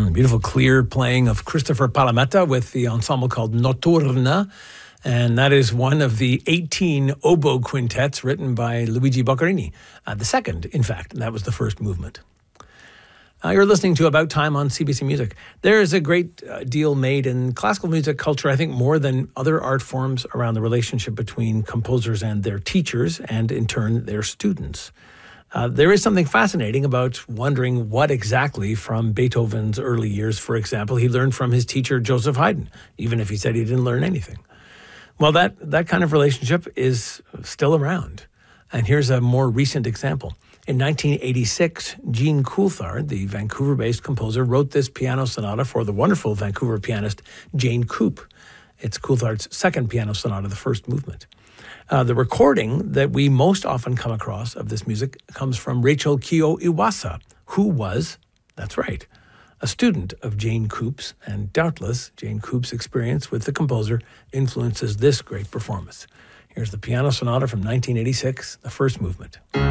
Beautiful, clear playing of Christopher Palametta with the ensemble called Notturna. And that is one of the 18 oboe quintets written by Luigi Boccherini. The second, in fact, and that was the first movement. You're listening to About Time on CBC Music. There is a great deal made in classical music culture, I think more than other art forms, around the relationship between composers and their teachers, and in turn, their students. There is something fascinating about wondering what exactly from Beethoven's early years, for example, he learned from his teacher, Joseph Haydn, even if he said he didn't learn anything. Well, that kind of relationship is still around. And here's a more recent example. In 1986, Jean Coulthard, the Vancouver-based composer, wrote this piano sonata for the wonderful Vancouver pianist Jane Coop. It's Coulthard's second piano sonata, the first movement. The recording that we most often come across of this music comes from Rachel Kyo Iwasa, who was, that's right, a student of Jane Coop's, and doubtless Jane Coop's experience with the composer influences this great performance. Here's the piano sonata from 1986, the first movement.